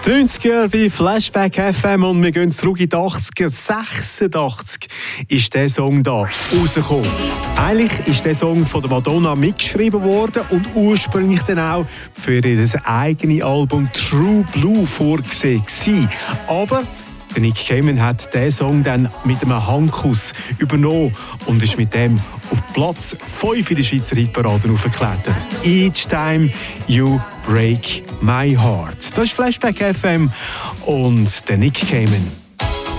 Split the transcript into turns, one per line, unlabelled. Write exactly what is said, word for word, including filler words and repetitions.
neunziger bei Flashback F M und wir gehen zurück in die achtziger. sechsundachtzig ist dieser Song da rausgekommen. Eigentlich ist der Song von der Madonna mitgeschrieben worden und ursprünglich dann auch für ihr eigenes Album True Blue vorgesehen gewesen. Aber der Nick Cayman hat diesen Song dann mit einem Handkuss übernommen und ist mit dem auf Platz fünf in der Schweizer Hitparade aufgeklettert. Each time you break my heart. Das ist Flashback F M und der Nick Cayman.